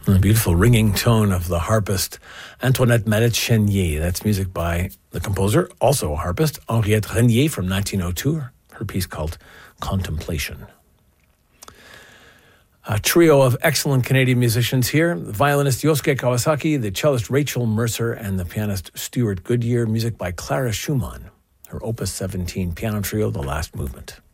The beautiful ringing tone of the harpist Antoinette Mallet-Chenier. That's music by the composer, also a harpist, Henriette Renier from 1902. Her piece called Contemplation. A trio of excellent Canadian musicians here. The violinist Yosuke Kawasaki, the cellist Rachel Mercer, and the pianist Stuart Goodyear. Music by Clara Schumann. Her Opus 17 piano trio, The Last Movement.